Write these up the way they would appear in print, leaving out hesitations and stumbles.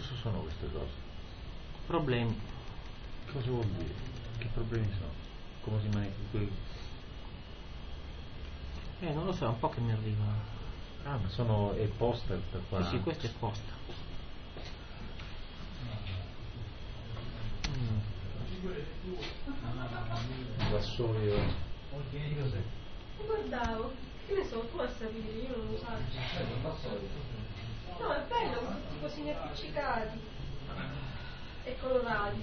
Cosa sono queste cose? Problemi. Cosa vuol dire? Che problemi sono? Come si mai... Non lo so, è un po' che mi arriva. Ah, ma sono... è posta qua? Sì, questa è posta. Vassoio... Cos'è? Guardavo, che ne so, tu a sapere, io non lo so. No, è bello, questi cosini appiccicati e colorati.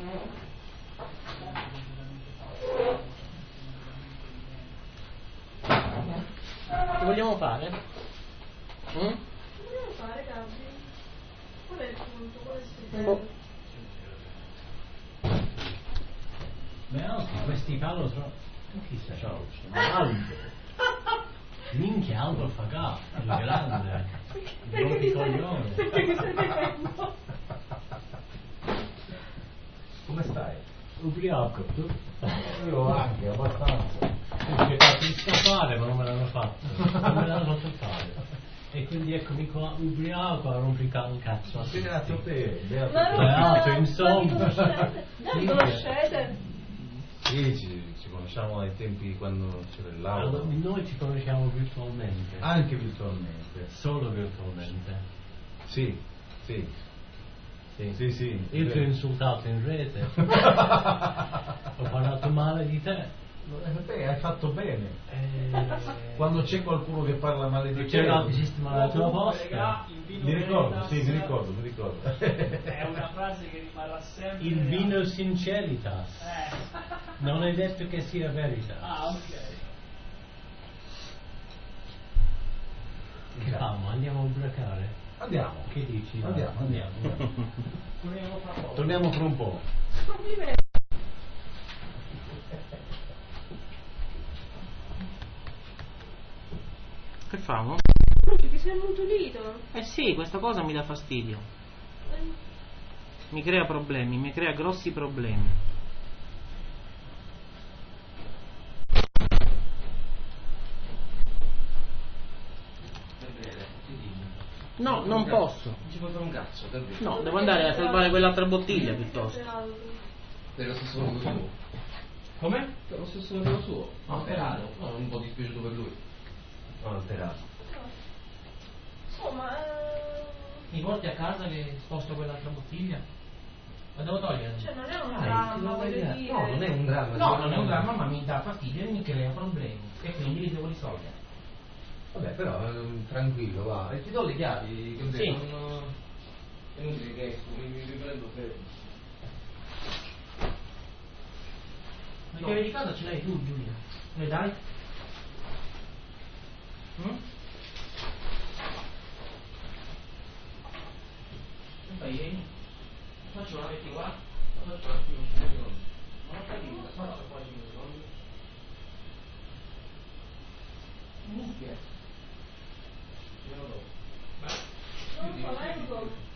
Che vogliamo fare? Che vogliamo fare, Gabri? Qual è il punto? Qual è il segreto? Beh, no, questi cavolo sono... Chissà, ciao, Aldo. Minchia, Aldo fa capo, il grande. Perché ti stai coglione. vedendo? Come stai? Ubriaco, tu? Io anche, abbastanza. Perché fatto il scappare ma non me l'hanno fatto. Non me l'hanno fatto fare. E quindi eccomi qua ubriaco a rompere un cazzo. Beato a te, beato Ma a te. Beato, non insomma. vi conoscete? Sì, ci conosciamo ai tempi quando c'era il Allora, laudo. noi ci conosciamo virtualmente. Anche virtualmente. Solo virtualmente. Sì, sì. Sì. Sì. Io ti ho insultato in rete. Ho parlato male di te. Beh, hai fatto bene. Quando c'è qualcuno che parla male di Ho te... cercato di sistemare la tua posta. Mi ricordo, sì, mi ricordo. È una frase che rimarrà sempre. Il vino sinceritas. Eh. Non è detto che sia verità. Ah, ok. Che famo? Andiamo a ubriacare? Andiamo. Che dici? Andiamo. Torniamo fra poco. Torniamo fra un po'. Complimenti. Che famo? Luci, ti sei ammutolito. Eh sì, questa cosa mi dà fastidio. Mi crea problemi, mi crea grossi problemi. No, non posso. Non ci puoi fare un cazzo, davvero. No, devo andare a salvare quell'altra bottiglia piuttosto. Per lo stesso motivo suo. Come? Per lo stesso motivo suo. Alterato. No, un po' dispiaciuto per lui. Non alterato. Insomma, Mi porti a casa che sposto quell'altra bottiglia? La devo togliere? cioè non è un Dai, dramma, non voglio vai dire. no, non è un dramma. No, non è un dramma, ma mi dà fastidio e mi crea problemi. E quindi li devo risolvere. Vabbè, però, tranquillo, va. E ti do le chiavi, che ho Sì. detto, non... È inutile che esco, mi riprendo fermo. Le chiavi di casa ce l'hai tu, Giulia? Le dai? Che fai, vieni? Faccio una metti qua? La faccio un attimo, 5 secondi. Non ho capito, faccio qua 5 secondi. Minchia. Glielo do. Non so, vengo.